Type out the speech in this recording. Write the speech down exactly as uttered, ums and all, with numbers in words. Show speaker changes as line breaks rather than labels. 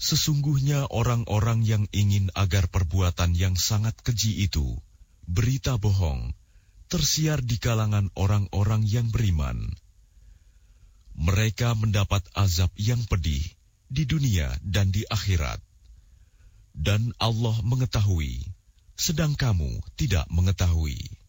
Sesungguhnya orang-orang yang ingin agar perbuatan yang sangat keji itu, berita bohong, tersiar di kalangan orang-orang yang beriman. Mereka mendapat azab yang pedih di dunia dan di akhirat. Dan Allah mengetahui, sedang kamu tidak mengetahui.